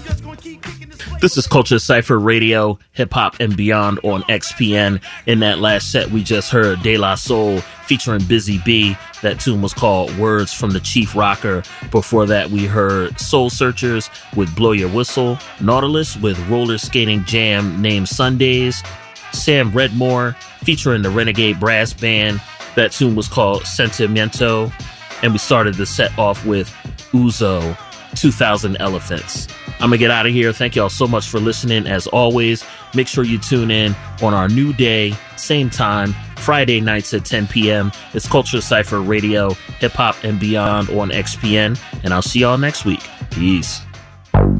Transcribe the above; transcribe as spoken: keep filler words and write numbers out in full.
This is Culture Cypher Radio, Hip Hop and Beyond on X P N. In that last set, we just heard De La Soul featuring Busy B. That tune was called Words from the Chief Rocker. Before that, we heard Soul Searchers with Blow Your Whistle, Nautilus with Roller Skating Jam named Sundays, Sam Redmore featuring the Renegade Brass Band. That tune was called Sentimiento. And we started the set off with Uzo, two thousand Elephants. I'm going to get out of here. Thank y'all so much for listening. As always, make sure you tune in on our new day, same time, Friday nights at ten p.m. It's Culture Cypher Radio, Hip Hop and Beyond on X P N. And I'll see y'all next week. Peace.